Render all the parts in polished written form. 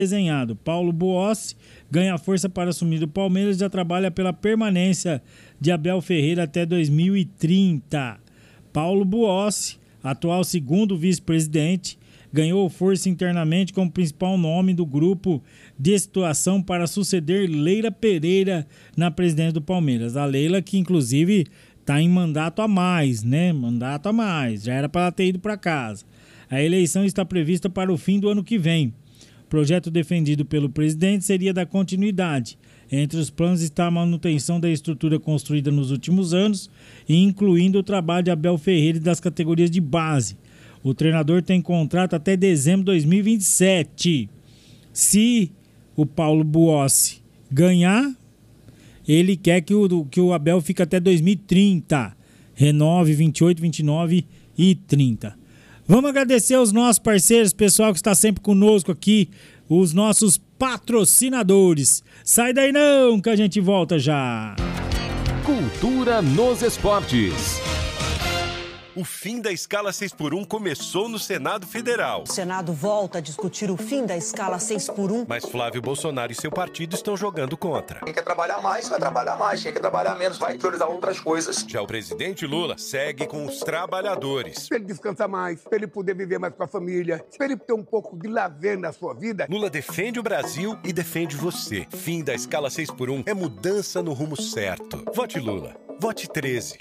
desenhado. Paulo Buossi ganha força para assumir o Palmeiras e já trabalha pela permanência de Abel Ferreira até 2030. Paulo Buossi, atual segundo vice-presidente, ganhou força internamente como principal nome do grupo de situação para suceder Leila Pereira na presidência do Palmeiras. A Leila que inclusive está em mandato a mais, né? Mandato a mais, já era para ela ter ido para casa. A eleição está prevista para o fim do ano que vem. O projeto defendido pelo presidente seria da continuidade. Entre os planos está a manutenção da estrutura construída nos últimos anos, incluindo o trabalho de Abel Ferreira e das categorias de base. O treinador tem contrato até dezembro de 2027. Se o Paulo Buossi ganhar, ele quer que o Abel fique até 2030. Renove 28, 29 e 30. Vamos agradecer aos nossos parceiros, pessoal que está sempre conosco aqui, os nossos patrocinadores. Sai daí não, que a gente volta já. Cultura nos esportes. O fim da escala 6x1 começou no Senado Federal. O Senado volta a discutir o fim da escala 6x1. Mas Flávio Bolsonaro e seu partido estão jogando contra. Quem quer trabalhar mais, vai trabalhar mais. Quem quer trabalhar menos, vai priorizar outras coisas. Já o presidente Lula segue com os trabalhadores. Para ele descansar mais, para ele poder viver mais com a família, para ele ter um pouco de lazer na sua vida. Lula defende o Brasil e defende você. Fim da escala 6x1 é mudança no rumo certo. Vote Lula. Vote 13.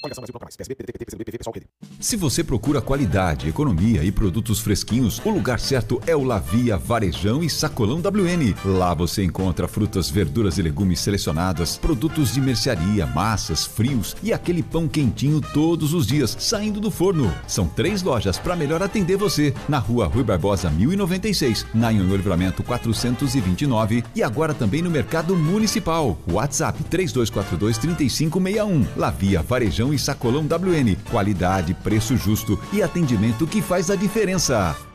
Se você procura qualidade, economia e produtos fresquinhos, o lugar certo é o Lavia Varejão e Sacolão WN. Lá você encontra frutas, verduras e legumes selecionadas, produtos de mercearia, massas, frios e aquele pão quentinho todos os dias, saindo do forno. São 3 lojas para melhor atender você. Na rua Rui Barbosa 1096, na Anhanguera Livramento 429 e agora também no Mercado Municipal. WhatsApp 3242-3561. Lavia Varejão e Sacolão WN. Qualidade, preço justo e atendimento que faz a diferença.